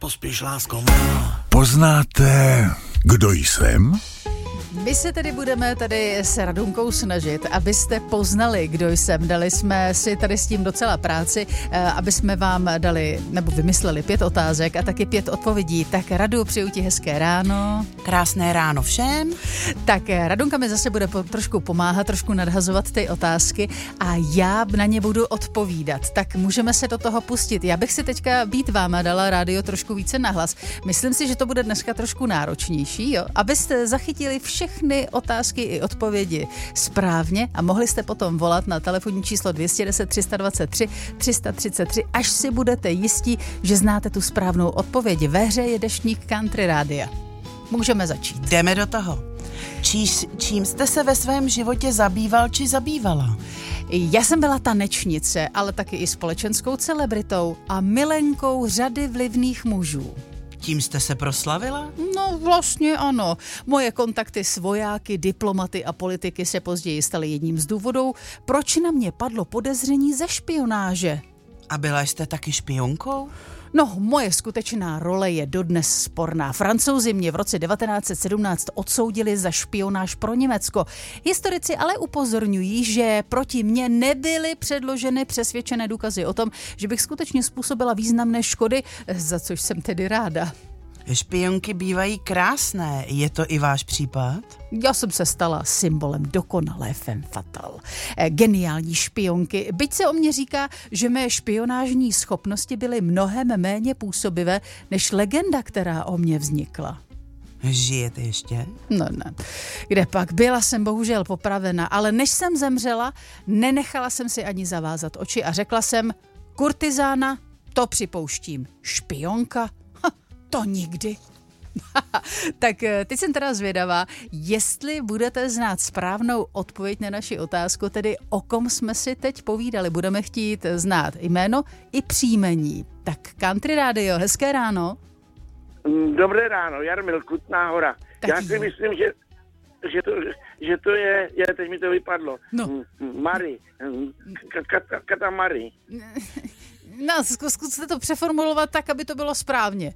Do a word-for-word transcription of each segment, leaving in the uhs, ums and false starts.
Nepospíš, lásko má. Poznáte, kdo jsem? My se tedy budeme tady s Radunkou snažit, abyste poznali, kdo jsem. Dali jsme si tady s tím docela práci, aby jsme vám dali, nebo vymysleli pět otázek a taky pět odpovědí. Tak Radu, přeju ti hezké ráno. Krásné ráno všem. Tak Radunka mi zase bude po, trošku pomáhat, trošku nadhazovat ty otázky a já na ně budu odpovídat. Tak můžeme se do toho pustit. Já bych si teďka být váma dala rádio trošku více nahlas. Myslím si, že to bude dneska trošku náročnější, jo? Abyste zachytili vše všechny otázky i odpovědi správně a mohli jste potom volat na telefonní číslo dvě jedna nula tři dva tři tři tři tři, až si budete jistí, že znáte tu správnou odpověď. Ve hře je deštník Country Rádia. Můžeme začít. Jdeme do toho. Číž, čím jste se ve svém životě zabýval či zabývala? Já jsem byla tanečnice, ale taky i společenskou celebritou a milenkou řady vlivných mužů. Tím jste se proslavila? No vlastně ano. Moje kontakty s vojáky, diplomaty a politiky se později staly jedním z důvodů, proč na mě padlo podezření ze špionáže. A byla jste taky špionkou? No, moje skutečná role je dodnes sporná. Francouzi mě v roce devatenáct set sedmnáct odsoudili za špionáž pro Německo. Historici ale upozorňují, že proti mně nebyly předloženy přesvědčené důkazy o tom, že bych skutečně způsobila významné škody, za což jsem tedy ráda. Špionky bývají krásné, je to i váš případ? Já jsem se stala symbolem dokonalé femme fatale. Geniální špionky, byť se o mě říká, že mé špionážní schopnosti byly mnohem méně působivé, než legenda, která o mě vznikla. Žijete ještě? No ne, kde pak, byla jsem bohužel popravena, ale než jsem zemřela, nenechala jsem si ani zavázat oči a řekla jsem, kurtizána, to připouštím, špionka, to nikdy. Tak teď jsem teda zvědavá, jestli budete znát správnou odpověď na naši otázku, tedy o kom jsme si teď povídali. Budeme chtít znát jméno i příjmení. Tak Country Radio, hezké ráno. Dobré ráno, Jarmil, Kutná Hora. Tak Já si jo. myslím, že, že, to, že to je, je, teď mi to vypadlo. No. Mari, Kata, Kata Mari. No, zkus, zkuste to přeformulovat tak, aby to bylo správně.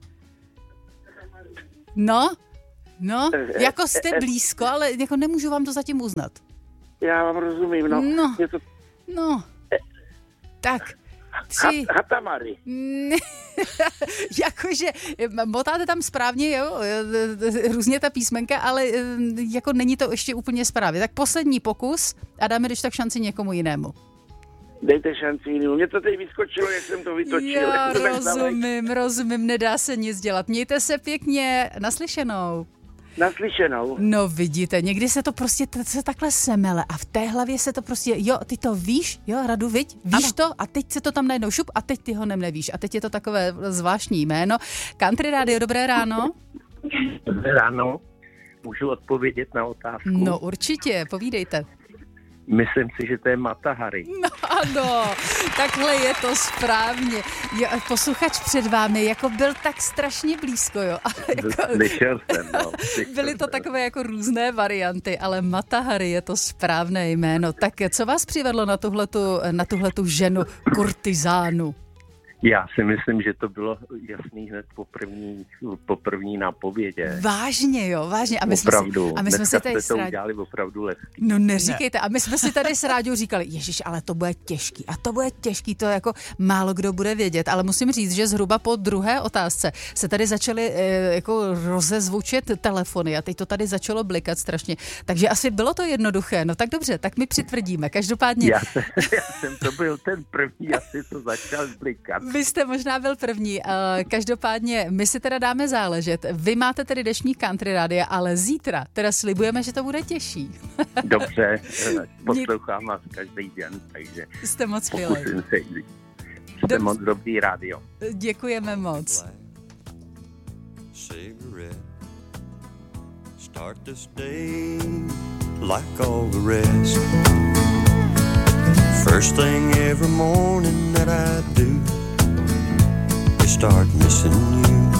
No, no, jako jste blízko, ale jako nemůžu vám to zatím uznat. Já vám rozumím, no. No, Je to no. Tak, tři. Hatamari. Jakože, motáte tam správně, jo, různě ta písmenka, ale jako není to ještě úplně správně. Tak poslední pokus a dáme když tak šanci někomu jinému. Dejte šanci jinému. Mě to teď vyskočilo, jak jsem to vytočil. Já rozumím, rozumím, nedá se nic dělat. Mějte se pěkně, naslyšenou. Naslyšenou. No vidíte, někdy se to prostě t- se takhle semele a v té hlavě se to prostě, jo, ty to víš, jo, Radu, viď? Víš ano. To a teď se to tam najednou šup a teď ty ho nevíš. A teď je to takové zvláštní jméno. Country Radio, dobré ráno. Dobré ráno. Můžu odpovědět na otázku? No určitě, povídejte. Myslím si, že to je Mata Hari. No ano, takhle je to správně. Jo, posluchač před vámi jako byl tak strašně blízko, jo. Jako, Slyšel jsem, no. Byly to takové jako různé varianty, ale Mata Hari je to správné jméno. Tak co vás přivedlo na tuhletu, na tuhletu ženu kurtizánu? Já si myslím, že to bylo jasný hned po první, po první nápovědě. Vážně, jo, vážně. A my opravdu. Jsme si, a my jsme Dneska si tady jste to srádi... udělali opravdu lehký. No neříkejte. A my jsme si tady s Ráďou říkali, ježiš, ale to bude těžký. A to bude těžký, to jako málo kdo bude vědět. Ale musím říct, že zhruba po druhé otázce se tady začaly e, jako rozezvučit telefony a teď to tady začalo blikat strašně. Takže asi bylo to jednoduché. No tak dobře, tak my přitvrdíme. Každopádně... Já jsem, já jsem to byl ten první, asi to začal blikat. Vy jste možná byl první. Každopádně my si teda dáme záležet. Vy máte tedy deštní Country Rádia, ale zítra teda slibujeme, že to bude těžší. Dobře, poslouchám vás každý den, takže jste moc skvělý. Pokusím se. Jste Dobře. Moc dobrý rádio. Děkujeme moc. Start this day like all the rest. First thing every morning that I do, start missing you.